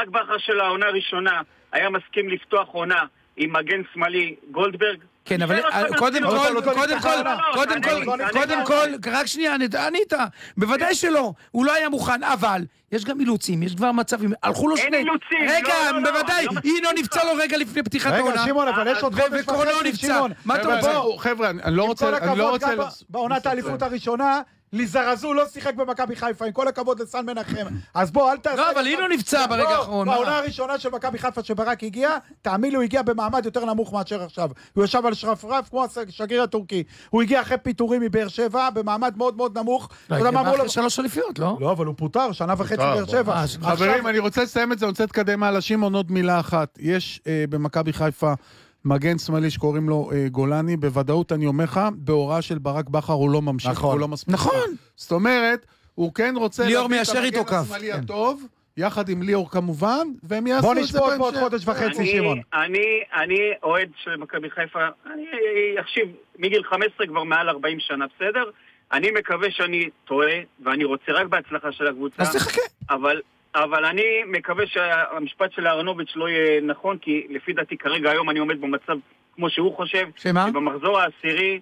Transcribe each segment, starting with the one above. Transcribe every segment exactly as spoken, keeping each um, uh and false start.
ברק בכר של העונה הראשונה היה מסכים לפתוח עונה עם מגן שמאלי גולדברג? כן, אבל קודם כל, קודם כל, קודם כל, קודם כל, רק שנייה, ענית, בוודאי שלא, הוא לא היה מוכן, אבל יש גם אילוצים, יש כבר מצבים, הלכו לו שני, רגע, בוודאי, אינו נפצע לו רגע לפני פתיחת העונה, רגע, שמעון, אבל יש עוד חודש וחצי, שמעון, מה אתה רוצה? חבר'ה, אני לא רוצה, אני לא רוצה... בעונת האליפות הראשונה, ליזרזו לא שיחק במכבי חיפה, עם כל הכבוד לסן מנחם. אז בוא, אל תעשה... לא, אבל אינו נפצע ברגע האחרון. בעונה הראשונה של מכבי חיפה שברק הגיע, תאמין לי, הוא הגיע במעמד יותר נמוך מאשר עכשיו. הוא ישב על שרפרף כמו השגריר הטורקי. הוא הגיע אחרי פיטורים מבאר שבע, במעמד מאוד מאוד נמוך. לא, הגיע אחרי שלוש אליפיות, לא? לא, אבל הוא פוטר, שנה וחצי באר שבע. חברים, אני רוצה לסיים את זה, אני רוצה להתקדם על שמעון עוד מילה אחת. יש במכבי חיפה מגן שמאלי שקוראים לו אה, גולני, בוודאות אני אומר לך, בהוראה של ברק בכר הוא לא ממשיך, נכון, הוא לא מספיק. נכון. זאת אומרת, הוא כן רוצה ליאור מיישר איתו כף. השמאלי כן. הטוב, יחד עם ליאור כמובן, והם יעשו את זה בהמשך. בוא נשפוט בעוד חודש וחצי, שמעון. אני, אני אוהד של מכבי חיפה, אני אחשיב, מגיל חמש עשרה כבר מעל ארבעים שנה, בסדר? אני מקווה שאני טועה, ואני רוצה רק בהצלחה של הקבוצה. אז תחכה. אבל... אבל אני מקווה שהמשפט של אהרונוביץ' לא יהיה נכון, כי לפי דעתי כרגע היום אני עומד במצב כמו שהוא חושב, שמה? שבמחזור העשירי,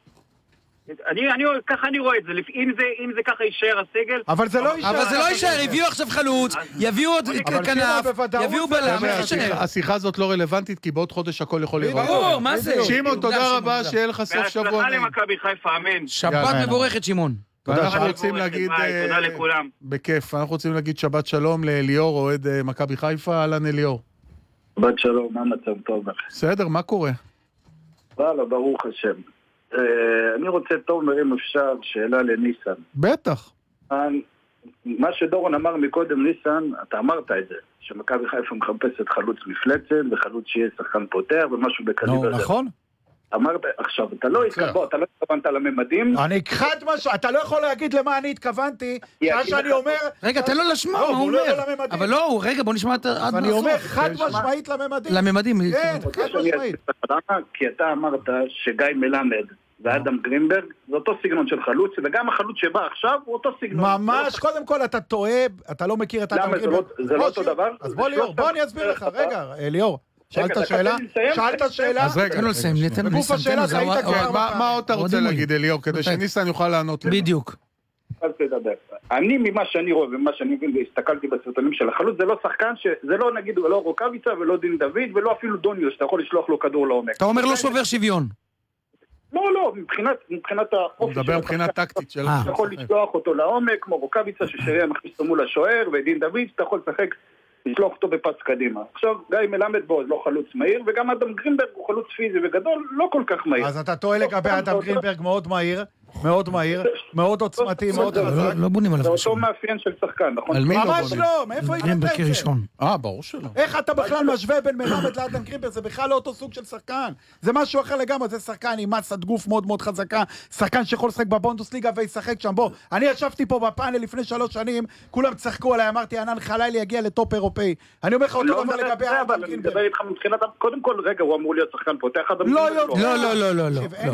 אני, אני, ככה אני רואה את זה, אם זה, אם זה ככה יישאר הסגל. אבל זה לא יישאר. אבל זה לא יישאר, הביאו עכשיו חלוץ, יביאו עוד כנף, יביאו בלם, השיחה הזאת לא רלוונטית, כי בעוד חודש הכל יכול לראות. ברור, מה זה? שמעון, תודה רבה, שיהיה לך סוף שבוע. בהצלחה למכבי חיפה, אמן. שבת מבורכת, שמעון. אנחנו רוצים להגיד, תודה לכולם. בכיף, אנחנו רוצים להגיד שבת שלום לאליאור, אוהד מכבי חיפה. אהלן אליאור. שבת שלום, מה מצב טוב? בסדר, מה קורה? וואלה, ברוך השם. אני רוצה תומר אם אפשר שאלה לניסן. בטח. מה שדורון אמר מקודם, ניסן, אתה אמרת את זה, שמכבי חיפה מחפשת חלוץ מפלצת וחלוץ שיהיה שחקן פותח ומשהו בקליבר. נכון. אמרת, עכשיו, אתה לא התכוונת, אתה לא התכוונת לממדים. אני אכחד משהו, אתה לא יכול להגיד למה אני התכוונתי, מה שאני אומר... רגע, תן לו לשמוע, מה הוא אומר? אבל לא, רגע, בוא נשמע את... אני אומר חד משמעית לממדים. לממדים. כן, חד משמעית. כי אתה אמרת שגיא מלמד ואדם גרינברג, זה אותו סגנון של חלוץ, וגם החלוץ שבא עכשיו הוא אותו סגנון. ממש, קודם כל אתה טועה, אתה לא מכיר את אדם גרינברג. זה לא אותו דבר? אז בוא ליאור, בוא אני אסביר לך, רגע, ליאור. שאלת שאלה? שאלת שאלה? אז רגע, לא לסיים, ניתן בגוף השאלה, היית כבר... מה עוד אתה רוצה להגיד, אליאור, כדי שניסן יוכל לענות לך? בדיוק. אל תדבר. אני ממה שאני רואה ומה שאני מבין והסתכלתי בסרטונים של החלוץ, זה לא שחקן שזה לא נגיד, לא רוקביצה ולא דין דוד ולא אפילו דוניו, שאתה יכול לשלוח לו כדור לעומק. אתה אומר לא שובר שוויון. לא, לא, מבחינת, מבחינת האופי הוא מדבר מבחינת טקטית שלך. אתה יכול לשלוח אותו לעומק, כמו רוקביצה ששריה מכניס אותו מול השוער, ודין דוד, אתה יכול לשחק, לשלוח אותו בפס קדימה. עכשיו, גיא מלמד בו, לא חלוץ מהיר, וגם אדם גרינברג הוא חלוץ פיזי וגדול, לא כל כך מהיר. אז אתה טועה לגבי אדם גרינברג מאוד מהיר, מאוד מהיר, מאוד עוצמתי, מאוד חזק. לא בונים עליו. זה אותו מאפיין של שחקן, נכון? ממש לא, מאיפה הגעת את זה? אה, ברור שלא. איך אתה בכלל משווה בין מלמד לאדם גרינברג? זה בכלל לא אותו סוג של שחקן. זה משהו אחר לגמרי, זה שחקן עם מסת גוף מאוד מאוד חזקה, שחקן שיכול לשחק בבונדסליגה וישחק שם. בוא, אני ישבתי פה בפאנל לפני שלוש שנים, כולם צחקו עליי, אמרתי, ענן חלילי יגיע לטופ אירופאי. אני אומר לך אותו דבר לגבי אדם גרינברג. קודם כל, רגע, הוא אמור להיות שחקן פותח. לא, לא, לא, לא,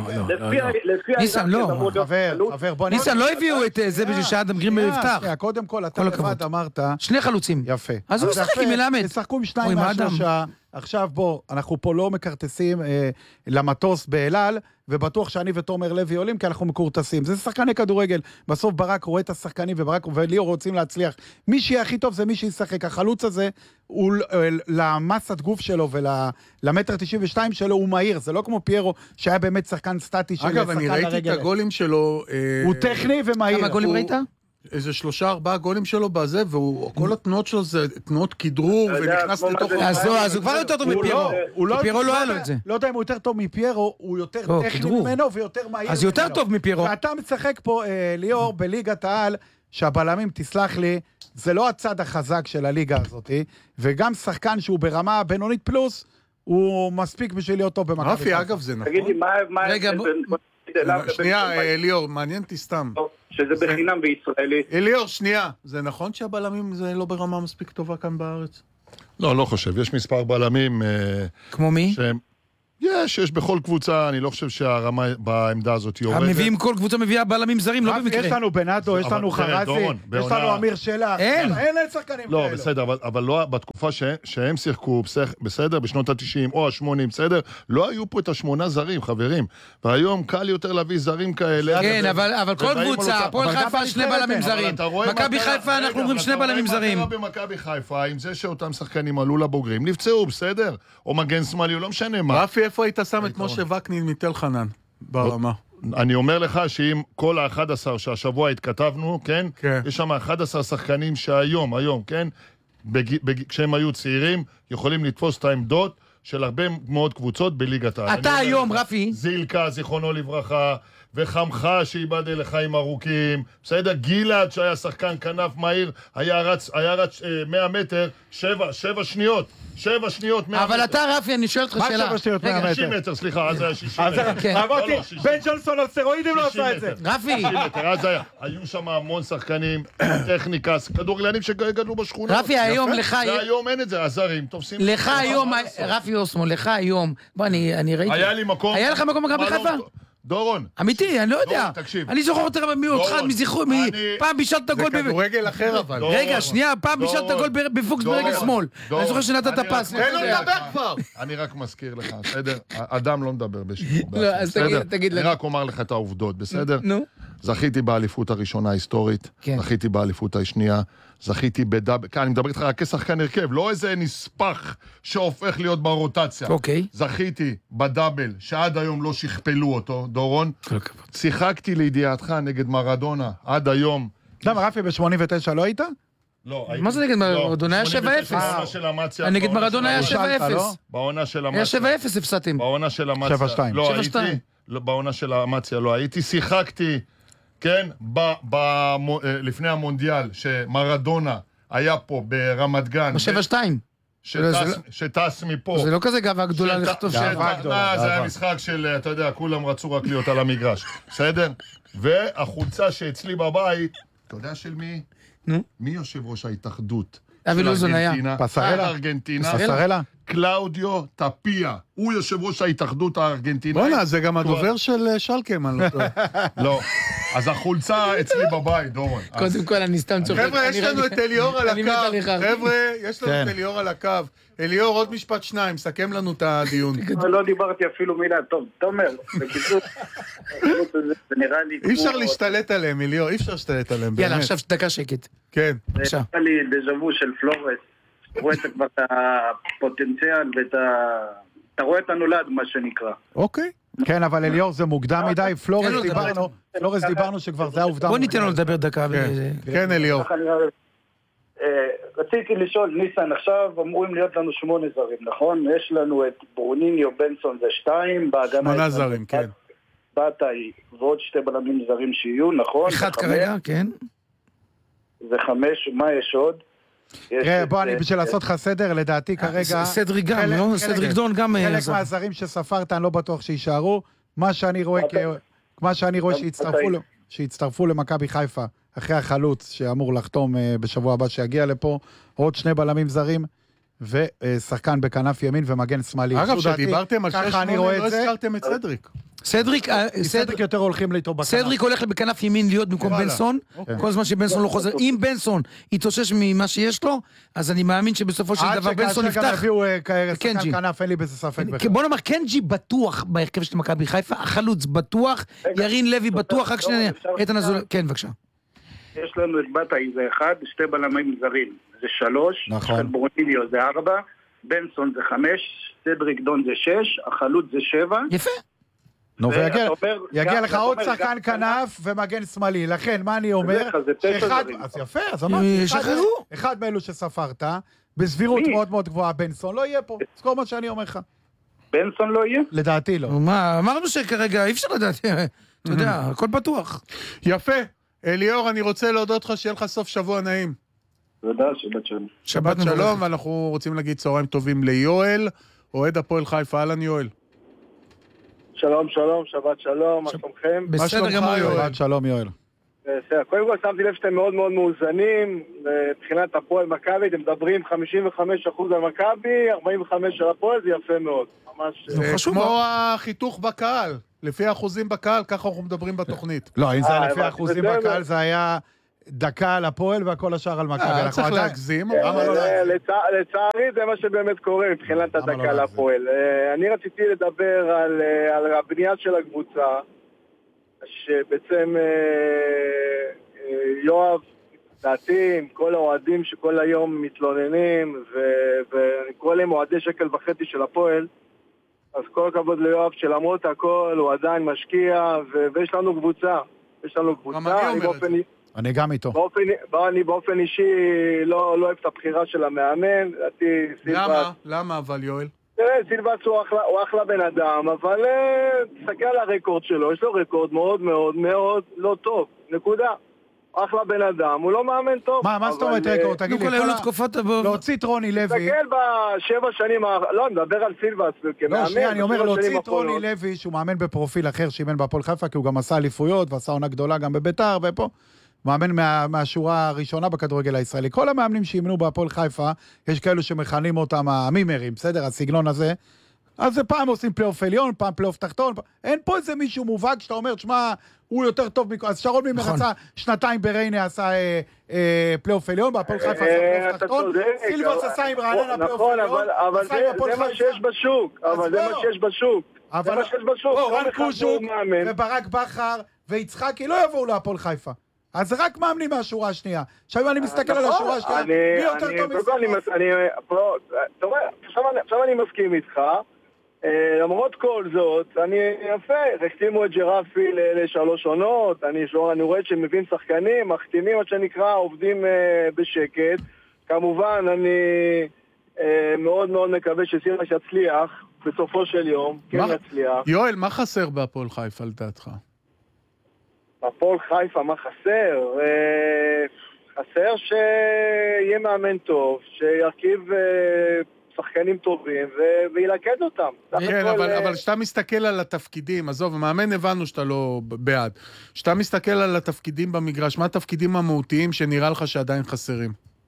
לא. ניסן, לא הביאו את זה בשביל שאדם גרינברג יפתח. קודם כל, אתה לבד אמרת... שני חלוצים. יפה. אז הוא משחק עם מלמד. תשחקו עם שניים מהשלושה. עכשיו בוא, אנחנו פה לא מקרטסים אה, למטוס באלל, ובטוח שאני ותומר לוי עולים, כי אנחנו מקורטסים. זה שחקני כדורגל. בסוף ברק רואה את השחקנים, וברק וליאור רוצים להצליח. מי שיהיה הכי טוב זה מי שישחק. החלוץ הזה, הוא, למסת גוף שלו ולמטר תשעים ושתיים שלו, הוא מהיר. זה לא כמו פיירו, שהיה באמת שחקן סטטי של אגב, אני ראיתי את הגולים שלו... הוא טכני ומהיר. כמה גולים ראית? איזה שלושה, ארבעה גולים שלו בזה, וכל התנועות שלו זה תנועות כדרור, ונכנס לתוך... אז הוא כבר יותר טוב מפיירו. פיירו לא היה לו את זה. לא יודע אם הוא יותר טוב מפיירו, הוא יותר טכני ממנו ויותר מהיר ממנו. אז יותר טוב מפיירו. ואתה משחק פה, ליאור, בליגת העל, שהבלמים, תסלח לי, זה לא הצד החזק של הליגה הזאת, וגם שחקן שהוא ברמה בינונית פלוס, הוא מספיק בשביל להיות טוב במכבי. רפי, אגב, זה נכון. תגידי, מה... רגע, שנייה, ליאור, מעניין אותי סתם. שזה בחינם בישראלי. ליאור, שנייה, זה נכון שהבלמים זה לא ברמה מספיק טובה כאן בארץ? לא, לא חושב. יש מספר בלמים... כמו מי? יש, יש בכל קבוצה, אני לא חושב שהרמה בעמדה הזאת יורדת. מביאים כל קבוצה מביאה בלמים זרים, לא במקרה. יש לנו בנאדו, יש לנו חרזי, יש לנו אמיר שלח. אין. אין שחקנים כאלו. לא, בסדר, אבל לא בתקופה שהם שיחקו, בסדר, בשנות ה-תשעים או ה-שמונים, בסדר, לא היו פה את השמונה זרים, חברים. והיום קל יותר להביא זרים כאלה. כן, אבל כל קבוצה, הפועל חיפה שני בלמים זרים. מכבי חיפה אנחנו אומרים שני בלמים זרים. אתה רואה מה קרה במכבי חיפה, עם זה שאותם שחקנים עלו לבוגרים, נפצעו, בסדר? או מגן שמאלי, לא משנה מה. רפי, איפה היית שם את משה וקנין מתל חנן ברמה? אני אומר לך שאם כל ה-אחד עשר שהשבוע התכתבנו, כן? יש שם אחד עשר שחקנים שהיום, היום, כן? כשהם היו צעירים, יכולים לתפוס את העמדות של הרבה מאוד קבוצות בליגת העל. אתה היום, רפי. זילקה, זיכרונו לברכה, וחמחה שאיבד לחיים ארוכים, בסדר? גילד שהיה שחקן כנף מהיר, היה רץ, היה רץ אה, מאה מטר, שבע, שבע שניות, שבע שניות, מאה מטר. אבל אתה, רפי, אני שואל אותך שאלה. מה שבע שניות, מאה מטר? שישים מטר, סליחה, אז היה שישים מטר. אמרתי, בן ג'ונסון על סטרואידים לא עשה את זה. רפי. שישים מטר, אז היה. היו שם המון שחקנים, טכניקה, כדורגלנים שגדלו בשכונות. רפי, היום לך... והיום אין את זה, הזרים, תופסים... לך היום, רפי אוסמו, לך היום... בוא, אני ראיתי... היה לי מקום... היה לך מקום מכבי חיפה? דורון. אמיתי, אני לא יודע. אני זוכר אותך מאותך, מזכרו, פעם בישלת גול... זה כדורגל אחר אבל. רגע, שנייה, פעם בישלת גול בפוקס ברגל שמאל. אני זוכר שנתת פס. תן לו לדבר כבר. אני רק מזכיר לך, בסדר? אדם לא מדבר בשביל. לא, אז תגיד אני רק אומר לך את העובדות, בסדר? נו. זכיתי באליפות הראשונה ההיסטורית, זכיתי באליפות השנייה, זכיתי בדאבל, כאן אני מדבר איתך רק כשחקן הרכב, לא איזה נספח שהופך להיות ברוטציה. אוקיי. זכיתי בדאבל, שעד היום לא שכפלו אותו, דורון. שיחקתי לידיעתך נגד מרדונה, עד היום. למה, רפי ב-שמונים ותשע לא היית? לא, מה זה נגד מרדונה? היה שבע אפס. נגד מרדונה היה שבע אפס. בעונה של המציה. היה שבע אפס הפסעתם. בעונה של המציה. שבע שתיים. לא הייתי, בעונה של המציה לא הייתי, שיחקתי, כן, לפני המונדיאל, שמרדונה היה פה ברמת גן. בשבע שתיים. שטס מפה. זה לא כזה גאווה גדולה לכתוב גאווה גדולה. זה היה משחק של, אתה יודע, כולם רצו רק להיות על המגרש. בסדר? והחולצה שאצלי בבית, אתה יודע של מי? מי יושב ראש ההתאחדות? אבי לוזון היה. פסרלה? ארגנטינה. פסרלה? קלאודיו טפיה. הוא יושב ראש ההתאחדות הארגנטינאית. בוא'נה, זה גם הדובר של שלקם, אני לא טועה. לא. אז החולצה אצלי בבית, דורון. קודם כל, אני סתם צוחק. חבר'ה, יש לנו את אליאור על הקו. חבר'ה, יש לנו את אליאור על הקו. אליאור, עוד משפט שניים, סכם לנו את הדיון. לא דיברתי אפילו מילה. טוב, תומר, בקיצור, זה נראה לי... אי אפשר להשתלט עליהם, אליאור, אי אפשר להשתלט עליהם, באמת. יאללה, עכשיו דקה שקט. כן. זה נראה לי דז'אבו של פלורס. אתה רואה כבר את הפוטנציאל ואת ה... אתה רואה את הנולד, מה שנקרא. אוקיי. כן, אבל אליאור זה מוקדם מדי, פלורס דיברנו, פלורס דיברנו שכבר זה העובדה. בוא ניתן לו לדבר דקה. כן, אליאור. רציתי לשאול, ניסן, עכשיו אמורים להיות לנו שמונה זרים, נכון? יש לנו את ברוניניו, בנסון זה שתיים, בהגנה... שמונה זרים, כן. באטאי ועוד שתי בלמים זרים שיהיו, נכון? אחד כרגע, כן. זה חמש, מה יש עוד? תראה, בוא, אני בשביל לעשות לך סדר, לדעתי כרגע... סדריק גם, לא? סדריק דון גם... חלק מהזרים שספרת, אני לא בטוח שישארו. מה שאני רואה, מה שאני רואה שהצטרפו למכבי חיפה, אחרי החלוץ שאמור לחתום בשבוע הבא שיגיע לפה, עוד שני בלמים זרים, ושחקן בכנף ימין ומגן שמאלי. אגב, שדיברתם על שש שמונה, לא הזכרתם את סדריק. סדריק, סדריק יותר הולכים לאיתו בכנף. סדריק הולך בכנף ימין להיות במקום בנסון, כל הזמן שבנסון לא חוזר. אם בנסון יתאושש ממה שיש לו, אז אני מאמין שבסופו של דבר בנסון נפתח. עד שכאשר גם הביאו שחקן כנף, אין לי בזה ספק בכלל. בוא נאמר, קנג'י בטוח בהרכב של מכבי חיפה, החלוץ בטוח, ירין לוי בטוח, רק שני... איתן אזולאי, כן, בבקשה. יש לנו את באטאי זה אחד, שתי בלמים זרים זה שלוש, נכון. ברוניניו זה ארבע, בנסון זה חמש, סדריק דון זה שש, החלוץ זה שבע. יפה. נו, ויגיע לך עוד שחקן כנף ומגן שמאלי, לכן מה אני אומר? אז יפה, אז אמרתי, אחד מאלו שספרת, בסבירות מאוד מאוד גבוהה, בנסון לא יהיה פה, זכור מה שאני אומר לך. בנסון לא יהיה? לדעתי לא. מה, אמרנו שכרגע אי אפשר לדעת, אתה יודע, הכל פתוח. יפה. אליאור, אני רוצה להודות לך שיהיה לך סוף שבוע נעים. תודה, שבת שלום. שבת שלום, ואנחנו רוצים להגיד צהריים טובים ליואל, אוהד הפועל חיפה. אהלן יואל. שלום, שלום, שבת שלום, מה שלומכם? בסדר גמור יואל. שלום יואל. קודם כל שמתי לב שאתם מאוד מאוד מאוזנים, מבחינת הפועל מכבי, אתם מדברים חמישים וחמישה אחוז על מכבי, ארבעים וחמש על הפועל, זה יפה מאוד. זה כמו החיתוך בקהל, לפי האחוזים בקהל, ככה אנחנו מדברים בתוכנית. לא, אם זה לפי האחוזים בקהל, זה היה דקה על הפועל והכל השאר על מכבי. צריך להגזים. לצערי זה מה שבאמת קורה מבחינת הדקה על הפועל. אני רציתי לדבר על הבנייה של הקבוצה, שבעצם יואב, דעתי, עם כל האוהדים שכל היום מתלוננים, ואני קורא להם אוהדי שקל וחצי של הפועל, אז כל הכבוד ליואב שלמרות הכל הוא עדיין משקיע, ויש לנו קבוצה. יש לנו קבוצה. אני גם איתו. אני באופן אישי לא אוהב את הבחירה של המאמן. למה? למה אבל יואל? תראה, סילבס הוא אחלה בן אדם, אבל תסתכל על הרקורד שלו, יש לו רקורד מאוד מאוד מאוד לא טוב, נקודה. אחלה בן אדם, הוא לא מאמן טוב. מה, מה זאת אומרת רקורד? תגיד לי, להוציא את רוני לוי. תסתכל בשבע שנים, לא, נדבר על סילבס כמאמן. לא, שנייה, אני אומר להוציא את רוני לוי, שהוא מאמן בפרופיל אחר, שאימן בהפועל חיפה, כי הוא גם עשה אליפויות, ועשה עונה גדולה גם בביתר, ופה. מאמן מה, מהשורה הראשונה בכדורגל הישראלי. כל המאמנים שאימנו בהפועל חיפה, יש כאלו שמכנים אותם המימרים, בסדר? הסגנון הזה. אז זה פעם עושים פלייאוף עליון, פעם פלייאוף תחתון. אין פה איזה מישהו מובהק שאתה אומר, שמה, הוא יותר טוב מכל... אז שרון מימר עשה שנתיים בריינה, עשה אה, אה, פלייאוף עליון, בהפועל חיפה עשה פלייאוף תחתון. סילבס עשה עם רעננה פלייאוף עליון. אבל זה מה שיש בשוק. אבל זה מה שיש בשוק. זה מה שיש בשוק. רן קוז'וק וברק בכר ויצחקי לא יבואו להפועל חיפה. אז זה רק מאמנים מהשורה השנייה. עכשיו אני מסתכל על השורה השנייה, מי יותר טוב מסילבס? עכשיו אני מסכים איתך, למרות כל זאת, אני יפה, החתימו את ג'רפי לשלוש עונות, אני רואה שהם מביאים שחקנים, מחתימים מה שנקרא, עובדים בשקט. כמובן, אני מאוד מאוד מקווה שסילבס יצליח בסופו של יום, כן יצליח. יואל, מה חסר בהפועל חיפה לדעתך? הפועל חיפה, מה חסר? חסר שיהיה מאמן טוב, שירכיב שחקנים טובים וילכד אותם. כן, אבל כשאתה מסתכל על התפקידים, עזוב, מאמן הבנו שאתה לא בעד. כשאתה מסתכל על התפקידים במגרש, מה התפקידים המהותיים שנראה לך שעדיין חסרים?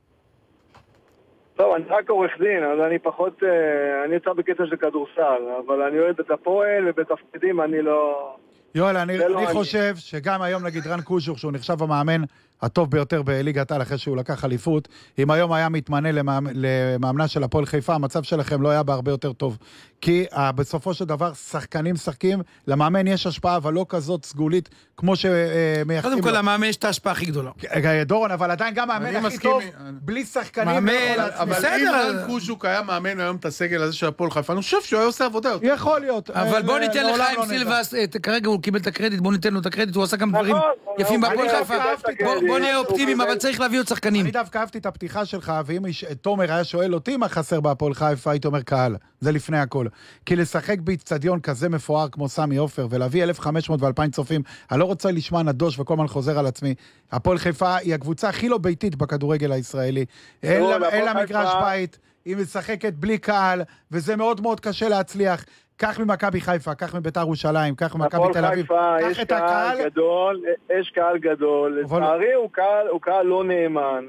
טוב, אני רק עורך דין, אז אני פחות, אני יוצא בקטע של כדורסל, אבל אני אוהב את הפועל ובתפקידים אני לא... יואל, אני, אני חושב שגם היום נגיד רן קוז'וק, שהוא נחשב המאמן הטוב ביותר בליגת העל אחרי שהוא לקח אליפות, אם היום היה מתמנה למאמ... למאמנה של הפועל חיפה, המצב שלכם לא היה בהרבה יותר טוב. כי uh, בסופו של דבר שחקנים שחקים, למאמן יש השפעה, אבל לא כזאת סגולית, כמו שמייחסים... קודם כל, למאמן יש את ההשפעה הכי גדולה. דורון, אבל עדיין גם מאמן הכי טוב, בלי שחקנים... אבל אם רן קוז'וק היה מאמן היום את הסגל הזה של הפועל חיפה, אני חושב שהוא היה עושה עבודה יותר. יכול להיות. אבל בוא ניתן לך עם סילבס, כרגע הוא קיבל את הקרדיט, בוא ניתן לו את הקרדיט, הוא עשה כמה דברים יפים בהפועל חיפה. בוא נהיה אופטימיים, אבל צריך להביא עוד שחקנים. אני דווקא אהבתי את הפתיחה שלך, ואם תומר היה שואל אותי מה חסר בהפועל חיפה, הייתי אומר קהל. זה לפני הכל. כי לשחק באצטדיון כזה מפואר כמו סמי עופר, ולהביא אלף וחמש מאות ואלפיים צופים, אני לא רוצה לשמוע נדוש וכל הזמן חוזר על עצמי. הפועל חיפה היא הקבוצה הכי לא ביתית בכדורגל הישראלי. אין לה מגרש בית, היא משחקת בלי קהל, וזה מאוד מאוד קשה להצליח. כך ממכבי חיפה, כך מביתר ירושלים, כך ממכבי תל אביב. יש קהל גדול, יש קהל גדול. לצערי הוא קהל לא נאמן.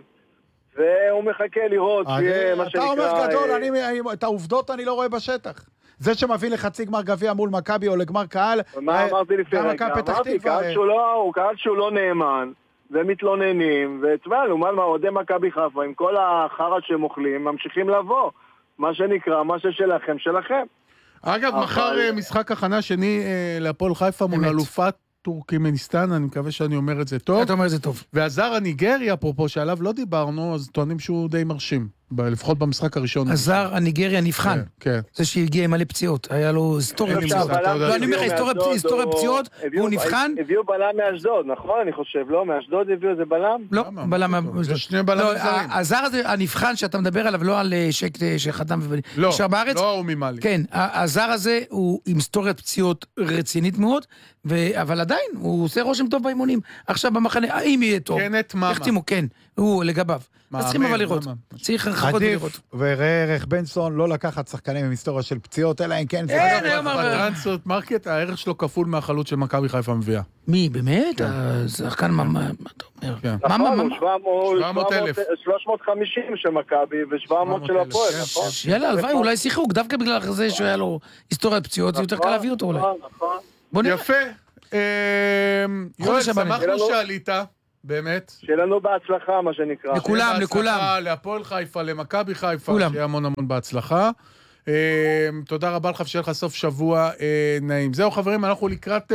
והוא מחכה לראות שיהיה מה שנקרא... אתה אומר גדול, את העובדות אני לא רואה בשטח. זה שמביא לחצי גמר גביע מול מכבי או לגמר קהל... מה אמרתי לפני רגע? אמרתי, הוא קהל שהוא לא נאמן, ומתלוננים, ותבע, לעומת מה, עודי מכבי חיפה, עם כל החרא שהם אוכלים, ממשיכים לבוא. מה שנקרא, מה ששלכם, שלכם. אגב, מחר משחק הכנה שני להפועל חיפה מול אלופת טורקמניסטן, אני מקווה שאני אומר את זה טוב. אתה אומר את זה טוב. והזר הניגרי, אפרופו, שעליו לא דיברנו, אז טוענים שהוא די מרשים. לפחות במשחק הראשון. הזר הניגרי הנבחן. כן. זה שהגיע עם מלא פציעות. היה לו היסטוריה פציעות. לא, אני אומר לך, היסטוריה פציעות, והוא נבחן. הביאו בלם מאשדוד, נכון? אני חושב, לא? מאשדוד הביאו איזה בלם? לא, בלם מאשדוד. זה שני בלם זרים. הזר הזה, הנבחן שאתה מדבר עליו, לא על שקט שחתם ונשאר בארץ. לא, הוא ממלי. כן, הזר הזה הוא עם היסטוריית פציעות רצינית מאוד, אבל עדיין, הוא עושה רושם טוב באימונים. עכשיו במחנה, האם יהיה טוב? כן, את מאמה. יחתימו, כן. הוא לגביו. צריכים אבל לראות. צריך לחכות ולראות. עדיף, וראה ערך בנסון לא לקחת שחקנים עם היסטוריה של פציעות, אלא אם כן... אין, היום אמר... בטרנספרט מרקט, הערך שלו כפול מהחלוץ של מכבי חיפה מביאה. מי, באמת? השחקן, מה אתה אומר? מה, מה, מה? שבע מאות אלף. שלוש מאות וחמישים של מכבי ושבע מאות של הפועל, נכון? יאללה, הלוואי, אולי שיחוק, דווקא בגלל זה שהיה לו היסטוריית פציעות, זה יותר קל להביא אותו אולי. יפה. יואל, שמחנו שעלית, באמת. שיהיה לנו בהצלחה, מה שנקרא. לכולם, לכולם. להפועל חיפה, למכבי חיפה, שיהיה המון המון בהצלחה. תודה רבה לך, שיהיה לך סוף שבוע נעים. זהו חברים, אנחנו לקראת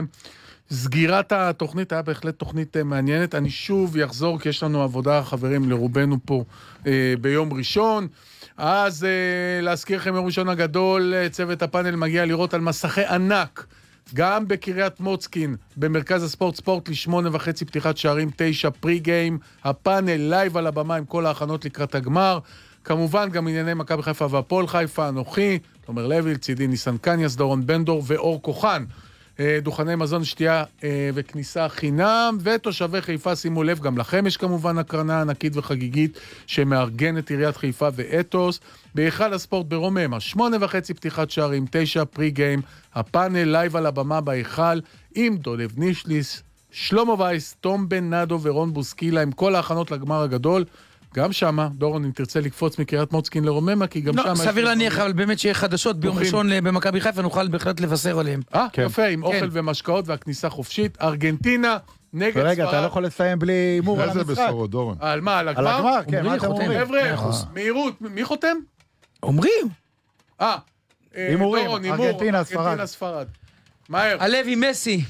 סגירת התוכנית, היה בהחלט תוכנית מעניינת. אני שוב יחזור, כי יש לנו עבודה, חברים, לרובנו פה ביום ראשון. אז להזכיר לכם, יום ראשון הגדול, צוות הפאנל מגיע לראות על מסכי ענק, גם בקריית מוצקין, במרכז הספורט ספורט לשמונה וחצי פתיחת שערים, תשע פרי גיים, הפאנל לייב על הבמה עם כל ההכנות לקראת הגמר. כמובן גם ענייני מכבי חיפה והפועל חיפה, אנוכי, תומר לוי, צידי ניסן קניאס, דורון בנדור ואור כוחן. דוכני מזון, שתייה וכניסה חינם, ותושבי חיפה, שימו לב, גם לכם יש כמובן הקרנה ענקית וחגיגית שמארגנת עיריית חיפה ואתוס, בהיכל הספורט ברוממה, שמונה וחצי פתיחת שערים, תשע פרי גיים, הפאנל לייב על הבמה בהיכל, עם דולב נישליס, שלמה וייס, תום בן נדו ורון בוסקילה, עם כל ההכנות לגמר הגדול. גם שמה, דורון, אם תרצה לקפוץ מקריית מוצקין לרוממה, כי גם לא, שמה... סביר להניח, אבל באמת שיהיה חדשות ביום ראשון במכבי חיפה, נוכל בהחלט לבשר עליהם. אה, כן. יפה, עם אוכל ומשקאות והכניסה חופשית. ארגנטינה נגד ספרד. ורגע, אתה לא יכול לסיים בלי הימור על המשחק. איזה בשורות, דורון? על מה, על הגמר? על הגמר, כן, מה אתם אומרים? חבר'ה, מהירות, מי חותם? אומרים. אה, הימורים, ארגנטינה, ספרד. ארגנטינה, ספרד. מהר. הלוי מסי.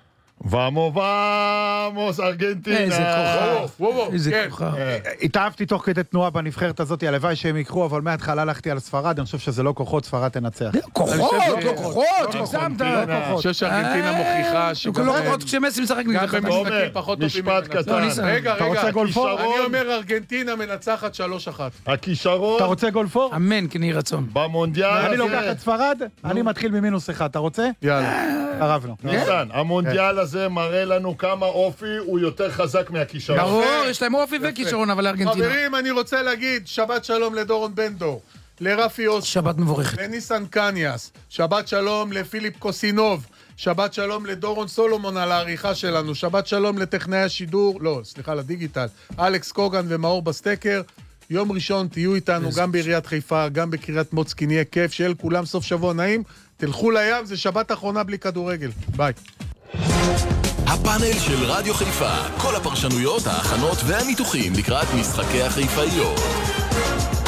ואמו ואמוס, ארגנטינה. איזה כוכב. איזה כוכב. התאהבתי תוך כדי תנועה בנבחרת הזאת, הלוואי שהם יקחו, אבל מההתחלה הלכתי על ספרד, אני חושב שזה לא כוחות, ספרד תנצח. כוחות, לא כוחות, שגזמת. אני חושב שארגנטינה מוכיחה שגם... לא כוחות כשמסי משחק נגד גם במשחקים פחות טובים. משפט קטן. רגע, אתה רוצה רגע. גולפור? אני אומר ארגנטינה מנצחת שלוש אחת. הכישרון... אתה רוצה גולפור? אמן, כנהי רצון. במונדיאל... אני לוקח את ספרד, אני מתחיל ממינוס אחד, אתה רוצה? יאללה. הרבנו. ניסן, המונדיאל הזה מראה לנו כמה אופי הוא יותר חזק מהכישרון. ברור, יש להם אופי וכישרון, אבל לארגנטינה. חברים, אני רוצה להגיד שבת שלום לדורון בנדור, לרפי אוסטר, שבת מבורכת. לניסן קניאס, שבת שלום לפיליפ קוסינוב, שבת שלום לדורון סולומון על העריכה שלנו, שבת שלום לטכנאי השידור, לא, סליחה, לדיגיטל, אלכס קוגן ומאור בסטקר. יום ראשון תהיו איתנו גם בעיריית חיפה, גם בקריית מוצקין, יהיה כיף, שיהיה לכולם סוף שבוע נעים. תלכו לים, זה שבת אחרונה בלי כדורגל. ביי. הפאנל של רדיו חיפה, כל הפרשנויות, ההכנות והניתוחים לקראת משחקי החיפאיות.